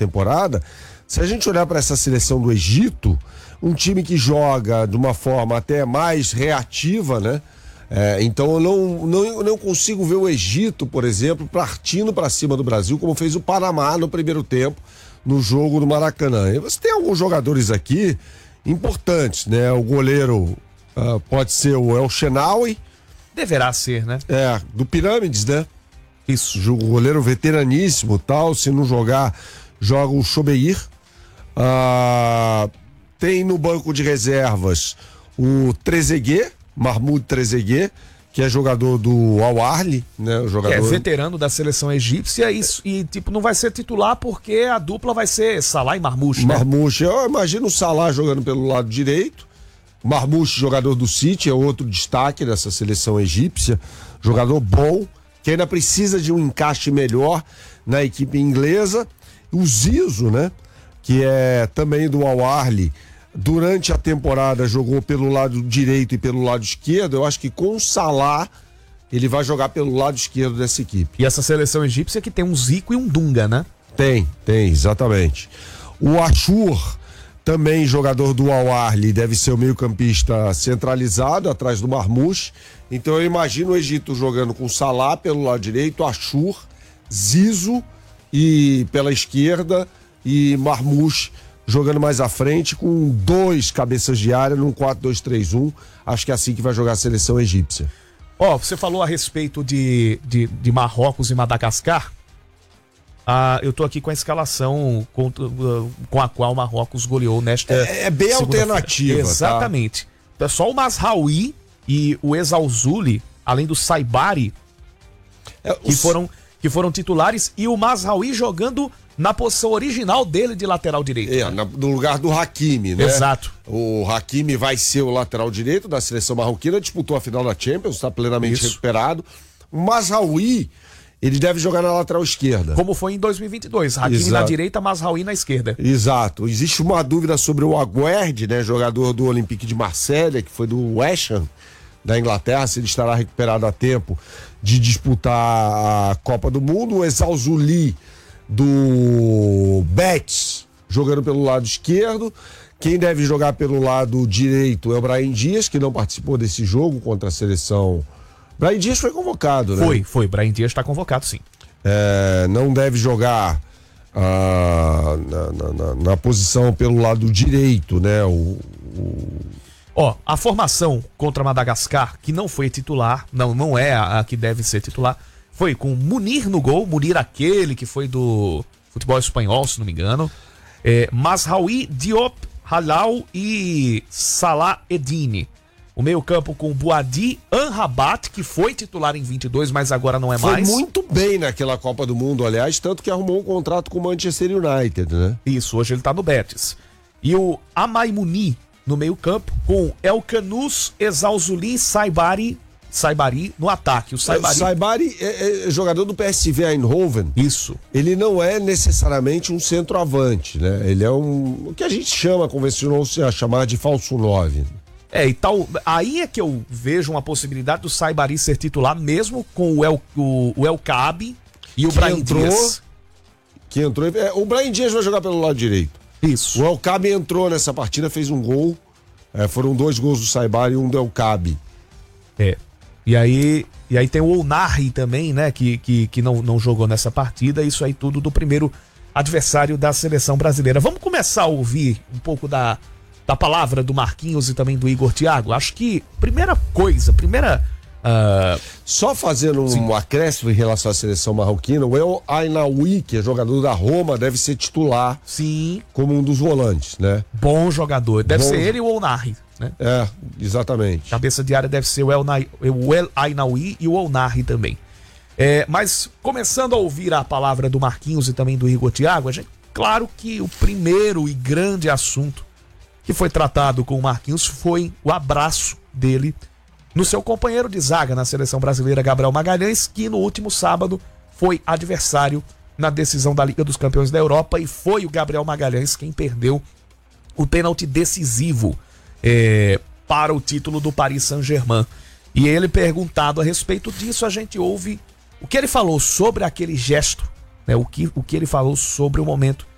temporada, se a gente olhar para essa seleção do Egito, um time que joga de uma forma até mais reativa, né? Então eu não consigo ver o Egito, por exemplo, partindo para cima do Brasil, como fez o Panamá no primeiro tempo, no jogo do Maracanã. E você tem alguns jogadores aqui importantes, né? O goleiro pode ser o El Shenawy. Deverá ser, né? Do Pirâmides, né? Isso. O goleiro veteraníssimo, tal. Se não jogar, joga o Chobeir. Tem no banco de reservas o Trezeguet, Mahmoud Trezeguet, que é jogador do Al Ahly, né? O jogador... Que é veterano da seleção egípcia e não vai ser titular porque a dupla vai ser Salah e Marmouche, né? Marmouche, eu imagino o Salah jogando pelo lado direito, Marmouche, jogador do City, é outro destaque dessa seleção egípcia, jogador bom, que ainda precisa de um encaixe melhor na equipe inglesa. O Zizou, né? Que é também do Al Ahly, durante a temporada jogou pelo lado direito e pelo lado esquerdo. Eu acho que com o Salah ele vai jogar pelo lado esquerdo dessa equipe. E essa seleção egípcia que tem um Zico e um Dunga, né? Tem, exatamente. O Achour, também jogador do Al Ahly, deve ser o meio-campista centralizado atrás do Marmouche. Então eu imagino o Egito jogando com o Salah pelo lado direito, Achour, Zizou e pela esquerda e Marmouche jogando mais à frente com 2 cabeças de área num 4-2-3-1. Acho que é assim que vai jogar a seleção egípcia. Você falou a respeito de Marrocos e Madagascar. Eu tô aqui com a escalação com a qual o Marrocos goleou nesta bem alternativa. Exatamente. Tá? Só o Mazraoui e o Ezzalzouli, além do Saibari, que foram titulares, e o Mazraoui jogando na posição original dele de lateral direito. No lugar do Hakimi, né? Exato. O Hakimi vai ser o lateral direito da seleção marroquina, disputou a final da Champions, está plenamente recuperado. O Mazraoui, ele deve jogar na lateral esquerda. Como foi em 2022, Hakimi na direita, Mazraoui na esquerda. Exato. Existe uma dúvida sobre o Aguerd, né? Jogador do Olympique de Marselha, que foi do West Ham, da Inglaterra, se ele estará recuperado a tempo de disputar a Copa do Mundo. O Ezzalzouli do Betis, jogando pelo lado esquerdo. Quem deve jogar pelo lado direito é o Brahim Dias, que não participou desse jogo contra a seleção. Brahim Dias foi convocado, né? Foi. Brahim Dias está convocado, sim. Não deve jogar na posição pelo lado direito, né? A formação contra Madagascar, que não foi titular, não é a que deve ser titular, foi com Munir no gol, Munir aquele que foi do futebol espanhol, se não me engano, Mazraoui, Diop, Halal e Salah Eddine. O meio-campo com Boadi, Amrabat, que foi titular em 22, mas agora não é mais. Foi muito bem naquela Copa do Mundo, aliás, tanto que arrumou um contrato com o Manchester United, né? Isso, hoje ele tá no Betis. E o Amaimouni no meio-campo com El Canous, Ezzalzouli e Saibari no ataque. O Saibari é jogador do PSV Eindhoven. Isso. Ele não é necessariamente um centroavante, né? Ele é o que a gente convencionou-se a chamar de falso 9. E tal. Aí é que eu vejo uma possibilidade do Saibari ser titular, mesmo com o El Kaabi e o Brahim Dias. Que entrou. O Brahim Dias vai jogar pelo lado direito. Isso. O El Kaabi entrou nessa partida, fez um gol. Foram 2 gols do Saibari e um do El Kaabi. E aí tem o Ounahi também, né? Que não jogou nessa partida. Isso aí tudo do primeiro adversário da seleção brasileira. Vamos começar a ouvir um pouco da palavra do Marquinhos e também do Igor Thiago. Acho que só fazendo um acréscimo em relação à seleção marroquina, o El Ainaoui, que é jogador da Roma, deve ser titular. Sim. Como um dos volantes, né? Bom jogador. Deve ser ele e o Ounahi, né? Exatamente. Cabeça de área deve ser o El Ainaoui e o Ounahi também. Mas começando a ouvir a palavra do Marquinhos e também do Igor Thiago, claro que o primeiro e grande assunto que foi tratado com o Marquinhos foi o abraço dele no seu companheiro de zaga na seleção brasileira, Gabriel Magalhães, que no último sábado foi adversário na decisão da Liga dos Campeões da Europa, e foi o Gabriel Magalhães quem perdeu o pênalti decisivo para o título do Paris Saint-Germain. E ele, perguntado a respeito disso, a gente ouve o que ele falou sobre aquele gesto, né? O que ele falou sobre o momento